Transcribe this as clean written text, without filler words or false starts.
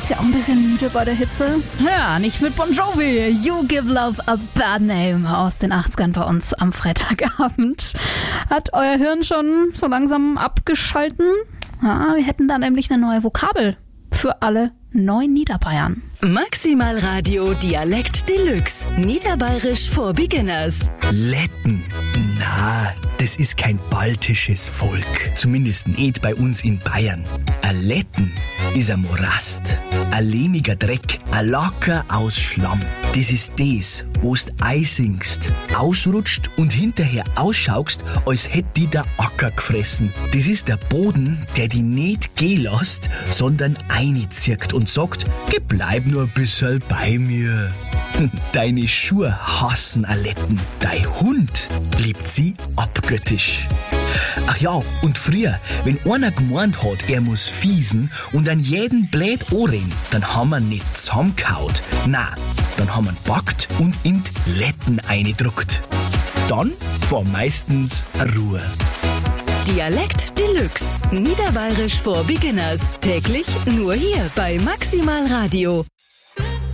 Seid ihr auch ein bisschen müde bei der Hitze? Ja, nicht mit Bon Jovi. You Give Love a Bad Name aus den 80ern bei uns am Freitagabend. Hat euer Hirn schon so langsam abgeschalten? Ja, wir hätten da nämlich eine neue Vokabel für alle 9 Niederbayern. Maximal Radio Dialekt Deluxe. Niederbayerisch for Beginners. Letten. Na, das ist kein baltisches Volk. Zumindest nicht bei uns in Bayern. A Letten ist ein Morast, ein lehmiger Dreck, ein Lacker aus Schlamm. Das ist das, wo's eisinkst, ausrutscht und hinterher ausschaust, als hätt die der Acker gefressen. Das ist der Boden, der die nicht gehen lässt, sondern einzirkt und sagt, geh bleib nur ein bisschen bei mir. Deine Schuhe hassen a Letten, dein Hund liebt sie abgöttisch. Ach ja, und früher, wenn einer gemeint hat, er muss fiesen und an jeden blöd anreden, dann haben wir nicht zusammengehaut. Nein, dann haben wir backt und in die Letten eingedruckt. Dann war meistens Ruhe. Dialekt Deluxe. Niederbayerisch for Beginners. Täglich nur hier bei Maximal Radio.